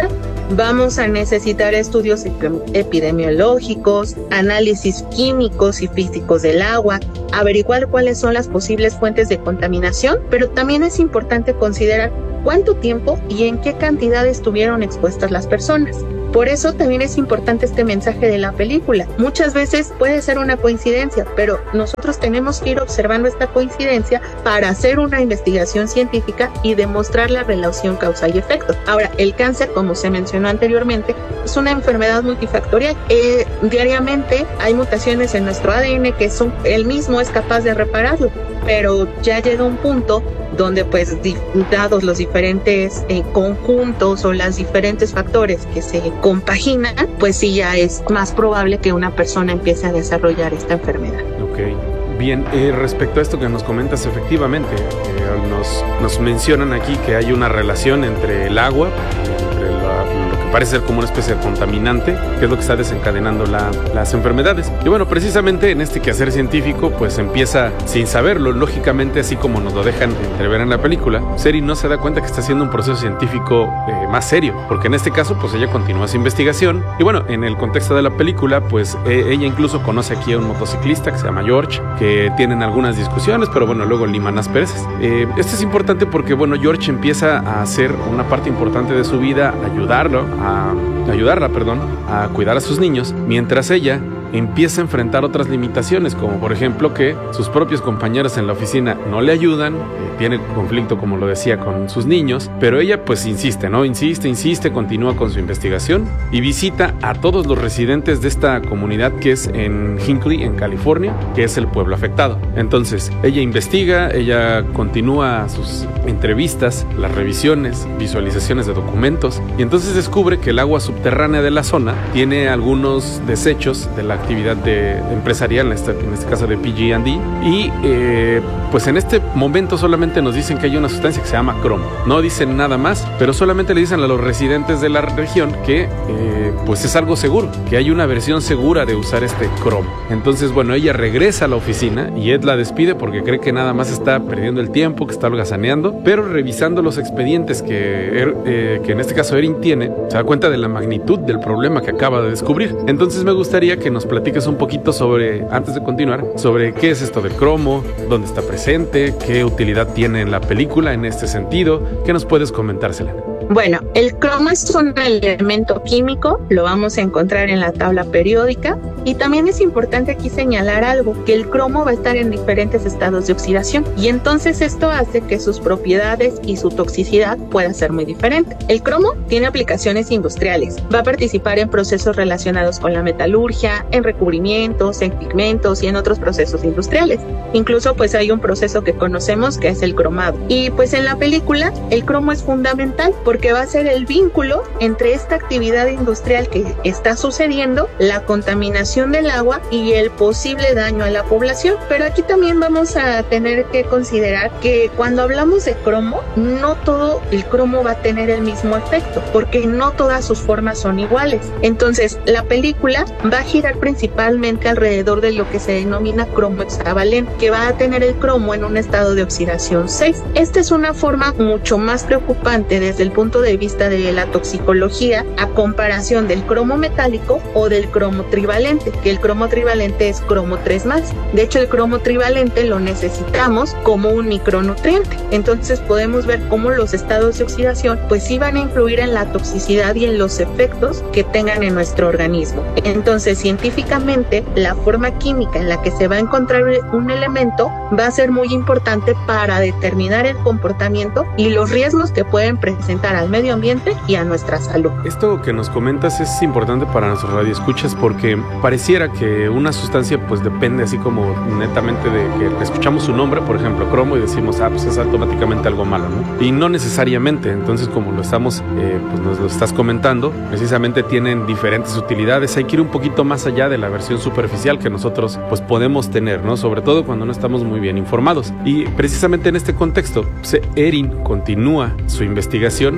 Vamos a necesitar estudios epidemiológicos, análisis químicos y físicos del agua, averiguar cuáles son las posibles fuentes de contaminación, pero también es importante considerar cuánto tiempo y en qué cantidad estuvieron expuestas las personas. Por eso también es importante este mensaje de la película. Muchas veces puede ser una coincidencia, pero nosotros tenemos que ir observando esta coincidencia para hacer una investigación científica y demostrar la relación causa y efecto. Ahora, el cáncer, como se mencionó anteriormente, es una enfermedad multifactorial. Eh, diariamente hay mutaciones en nuestro A D N que son, él mismo es capaz de repararlo, pero ya llega un punto donde pues di, dados los diferentes eh, conjuntos o los diferentes factores que se compaginan, pues sí ya es más probable que una persona empiece a desarrollar esta enfermedad. Ok, bien, eh, respecto a esto que nos comentas, efectivamente, eh, nos, nos mencionan aquí que hay una relación entre el agua, entre la, lo que parece ser como una especie de contaminante, que es lo que está desencadenando la, las enfermedades. Y bueno, precisamente en este quehacer científico, pues empieza sin saberlo, lógicamente, así como nos lo dejan entrever en la película, Seri no se da cuenta que está haciendo un proceso científico eh, más serio, porque en este caso, pues ella continúa su investigación. Y bueno, en el contexto de la película, pues eh, ella incluso conoce aquí a un motociclista que se llama George, que tienen algunas discusiones, pero bueno, luego liman asperezas. Eh, esto es importante porque, bueno, George empieza a hacer una parte importante de su vida, ayudarlo, a ayudarla, perdón, a cuidar a sus niños, mientras ella empieza a enfrentar otras limitaciones, como por ejemplo que sus propios compañeros en la oficina no le ayudan, eh, tiene conflicto, como lo decía, con sus niños, pero ella pues insiste, ¿no? Insiste, insiste, continúa con su investigación y visita a todos los residentes de esta comunidad que es en Hinckley, en California, que es el pueblo afectado. Entonces, ella investiga, ella continúa sus entrevistas, las revisiones, visualizaciones de documentos, y entonces descubre que el agua subterránea de la zona tiene algunos desechos de la actividad de, empresarial, en este, en este caso de P G and E, y eh, pues en este momento solamente nos dicen que hay una sustancia que se llama cromo. No dicen nada más, pero solamente le dicen a los residentes de la región que eh, pues es algo seguro, que hay una versión segura de usar este cromo. Entonces, bueno, ella regresa a la oficina y Ed la despide porque cree que nada más está perdiendo el tiempo, que está holgazaneando, pero revisando los expedientes que, er, eh, que en este caso Erin tiene, se da cuenta de la magnitud del problema que acaba de descubrir. Entonces me gustaría que nos platiques un poquito sobre, antes de continuar, sobre qué es esto del cromo, dónde está presente, qué utilidad tiene en la película en este sentido. ¿Qué nos puedes comentar, Selena? Bueno, el cromo es un elemento químico, lo vamos a encontrar en la tabla periódica, y también es importante aquí señalar algo, que el cromo va a estar en diferentes estados de oxidación, y entonces esto hace que sus propiedades y su toxicidad pueda ser muy diferente. El cromo tiene aplicaciones industriales, va a participar en procesos relacionados con la metalurgia, en recubrimientos, en pigmentos y en otros procesos industriales. Incluso pues hay un proceso que conocemos que es el cromado. Y pues en la película el cromo es fundamental porque va a ser el vínculo entre esta actividad industrial que está sucediendo, la contaminación del agua y el posible daño a la población. Pero aquí también vamos a tener que considerar que cuando hablamos de cromo, no todo el cromo va a tener el mismo efecto, porque no todas sus formas son iguales. Entonces, la película va a girar principalmente alrededor de lo que se denomina cromo hexavalente, que va a tener el cromo en un estado de oxidación seis. Esta es una forma mucho más preocupante desde el punto de vista de la toxicología a comparación del cromo metálico o del cromo trivalente, que el cromo trivalente es cromo tres más. De hecho, el cromo trivalente lo necesitamos como un micronutriente. Entonces podemos ver cómo los estados de oxidación pues sí van a influir en la toxicidad y en los efectos que tengan en nuestro organismo. Entonces, científicamente, la forma química en la que se va a encontrar un elemento va a ser muy importante para determinar el comportamiento y los riesgos que pueden presentar al medio ambiente y a nuestra salud. Esto que nos comentas es importante para nuestros radioescuchas porque pareciera que una sustancia pues depende así como netamente de que escuchamos su nombre, por ejemplo, cromo, y decimos, ah, pues es automáticamente algo malo, ¿no? Y no necesariamente. Entonces, como lo estamos, eh, pues nos lo estás comentando, precisamente tienen diferentes utilidades. Hay que ir un poquito más allá de la versión superficial que nosotros pues podemos tener, ¿no? Sobre todo cuando no estamos muy bien informados. Y precisamente en este contexto, Erin continúa su investigación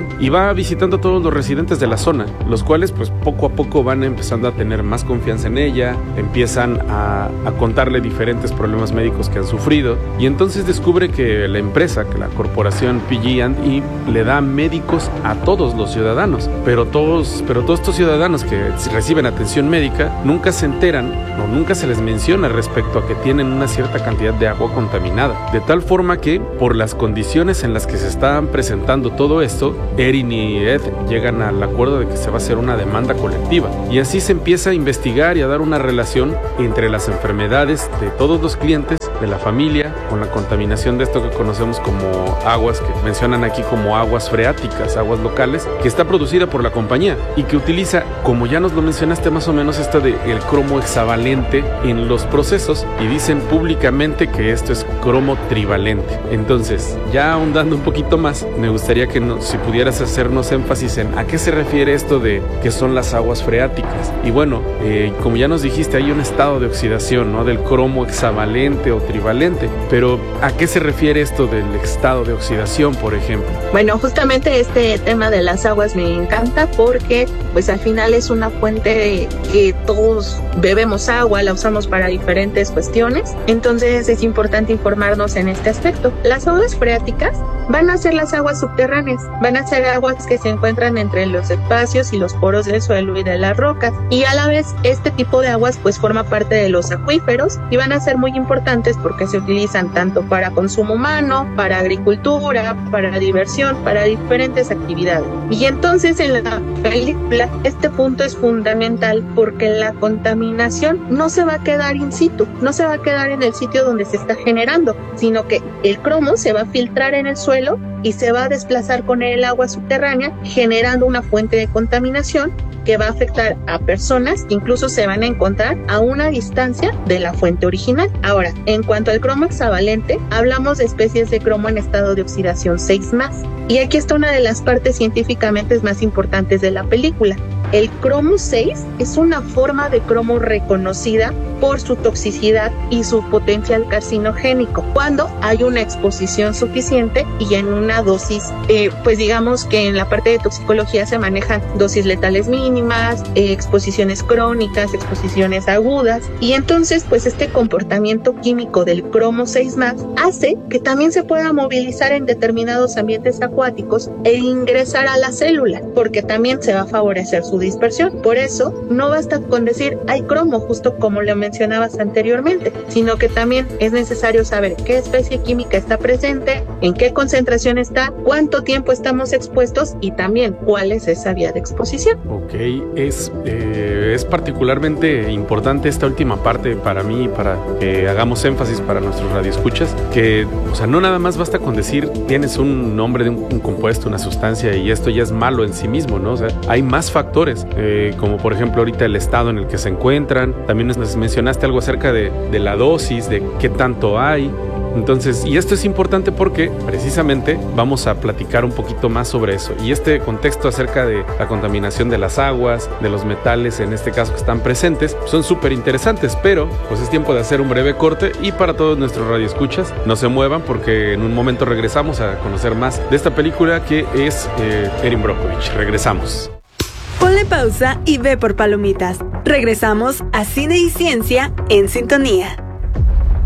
y va visitando a todos los residentes de la zona, los cuales pues poco a poco van empezando a tener más confianza en ella, empiezan a, a contarle diferentes problemas médicos que han sufrido, y entonces descubre que la empresa, que la corporación P G and E le da médicos a todos los ciudadanos, pero todos, pero todos estos ciudadanos que reciben atención médica nunca se enteran o nunca se les menciona respecto a que tienen una cierta cantidad de agua contaminada, de tal forma que por las condiciones en las que se estaban presentando todo esto, Erin y Ed llegan al acuerdo de que se va a hacer una demanda colectiva, y así se empieza a investigar y a dar una relación entre las enfermedades de todos los clientes, de la familia, con la contaminación de esto que conocemos como aguas, que mencionan aquí como aguas freáticas, aguas locales, que está producida por la compañía y que utiliza, como ya nos lo mencionaste más o menos, esto de el cromo hexavalente en los procesos, y dicen públicamente que esto es cromo trivalente. Entonces, ya ahondando un poquito más, me gustaría que no, si pudieras hacernos énfasis en a qué se refiere esto de que son las aguas freáticas. Y bueno, eh, como ya nos dijiste, hay un estado de oxidación, ¿no?, del cromo hexavalente o trivalente, pero ¿a qué se refiere esto del estado de oxidación, por ejemplo? Bueno, justamente este tema de las aguas me encanta porque pues al final es una fuente que todos bebemos agua, la usamos para diferentes cuestiones, entonces es importante informarnos en este aspecto. Las aguas freáticas van a ser las aguas subterráneas, van a ser aguas que se encuentran entre los espacios y los poros del suelo y de las rocas, y a la vez este tipo de aguas pues forma parte de los acuíferos y van a ser muy importantes porque se utilizan tanto para consumo humano, para agricultura, para diversión, para diferentes actividades. Y entonces en la película este punto es fundamental porque la contaminación no se va a quedar in situ, no se va a quedar en el sitio donde se está generando, sino que el cromo se va a filtrar en el suelo y se va a desplazar con el agua subterránea, generando una fuente de contaminación que va a afectar a personas que incluso se van a encontrar a una distancia de la fuente original. Ahora, en cuanto al cromo hexavalente, hablamos de especies de cromo en estado de oxidación seis más. Y aquí está una de las partes científicamente más importantes de la película. El cromo seis es una forma de cromo reconocida por su toxicidad y su potencial carcinogénico cuando hay una exposición suficiente y en una dosis, eh, pues digamos que en la parte de toxicología se manejan dosis letales mínimas, eh, exposiciones crónicas, exposiciones agudas, y entonces pues este comportamiento químico del cromo seis más hace que también se pueda movilizar en determinados ambientes acuáticos e ingresar a la célula, porque también se va a favorecer su dispersión. Por eso no basta con decir hay cromo, justo como lo mencionabas anteriormente, sino que también es necesario saber qué especie química está presente, en qué concentración está, cuánto tiempo estamos expuestos y también cuál es esa vía de exposición. Ok, es, eh, es particularmente importante esta última parte para mí, para que hagamos énfasis para nuestros radioescuchas, que, o sea, no nada más basta con decir tienes un nombre de un, un compuesto, una sustancia, y esto ya es malo en sí mismo, ¿no? O sea, hay más factores, eh, como por ejemplo ahorita el estado en el que se encuentran. También nos mencionaste algo acerca de, de la dosis, de qué tanto hay. Entonces, y esto es importante porque precisamente vamos a platicar un poquito más sobre eso. Y este contexto acerca de la contaminación de las aguas, de los metales en este caso que están presentes, son súper interesantes, pero pues es tiempo de hacer un breve corte, y para todos nuestros radioescuchas, no se muevan porque en un momento regresamos a conocer más de esta película que es eh, Erin Brockovich. Regresamos. Ponle pausa y ve por palomitas. Regresamos a Cine y Ciencia en Sintonía.